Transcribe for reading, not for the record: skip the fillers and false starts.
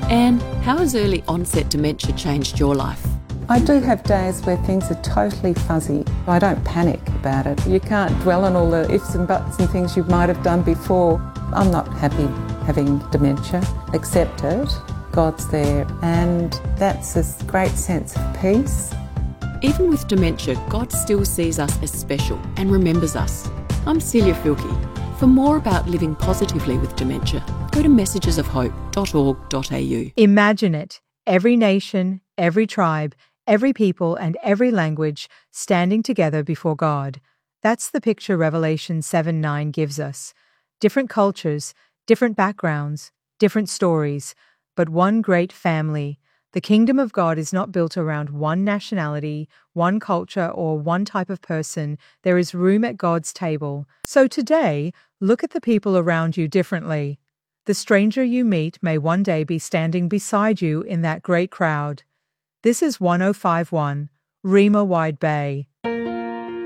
Anne, how has early onset dementia changed your life? I do have days where things are totally fuzzy. I don't panic about it. You can't dwell on all the ifs and buts and things you might have done before. I'm not happy having dementia. Accept it. God's there, and that's a great sense of peace. Even with dementia, God still sees us as special and remembers us. I'm Celia Filkey. For more about living positively with dementia, go to messagesofhope.org.au. Imagine it. Every nation, every tribe, every people and every language standing together before God. That's the picture Revelation 7:9 gives us. Different cultures, different backgrounds, different stories, but one great family. The kingdom of God is not built around one nationality, one culture, or one type of person. There is room at God's table. So today, look at the people around you differently. The stranger you meet may one day be standing beside you in that great crowd. This is 1051 Rima Wide Bay.